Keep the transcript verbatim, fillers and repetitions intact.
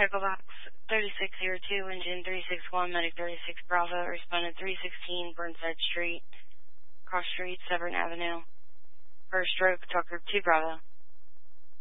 Echo Box thirty-six oh two, engine three six one, medic thirty-six Bravo, responded three sixteen Burnside Street, Cross Street, Severn Avenue. First stroke, Tucker two Bravo.